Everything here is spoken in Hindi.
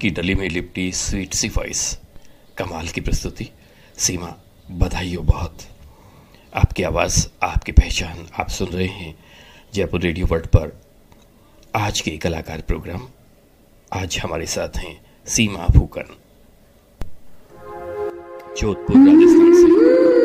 की डली में लिपटी स्वीट सी वॉइस, कमाल की प्रस्तुति। सीमा, बधाई हो बहुत। आपकी आवाज़, आपकी पहचान। आप सुन रहे हैं जयपुर रेडियो वर्ल्ड पर आज के कलाकार प्रोग्राम। आज हमारे साथ हैं सीमा फूकन, जोधपुर राजस्थान से।